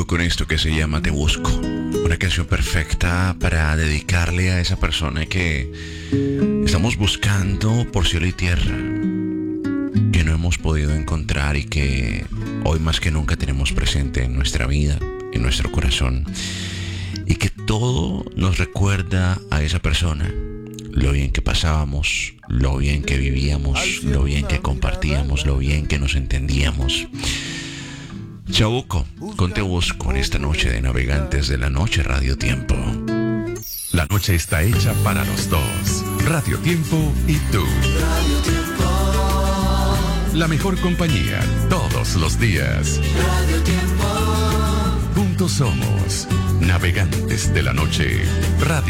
con esto que se llama Te Busco. Una canción perfecta para dedicarle a esa persona que estamos buscando por cielo y tierra, que no hemos podido encontrar y que hoy más que nunca tenemos presente en nuestra vida, en nuestro corazón, y que todo nos recuerda a esa persona. Lo bien que pasábamos, lo bien que vivíamos, lo bien que compartíamos, lo bien que nos entendíamos. Chabuco, con Te Busco en esta noche de Navegantes de la Noche Radio Tiempo. La noche está hecha para los dos. Radio Tiempo y tú. Radio Tiempo. La mejor compañía todos los días. Radio Tiempo. Juntos somos Navegantes de la Noche Radio.